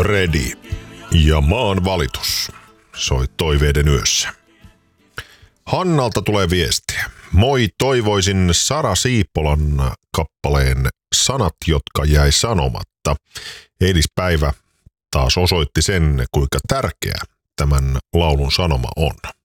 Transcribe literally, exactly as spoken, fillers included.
Fredi ja maan valitus soi toiveiden yössä. Hannalta tulee viestiä. Moi, toivoisin Sara Siipolan kappaleen Sanat, jotka jäi sanomatta. Eilispäivä taas osoitti sen, kuinka tärkeä tämän laulun sanoma on.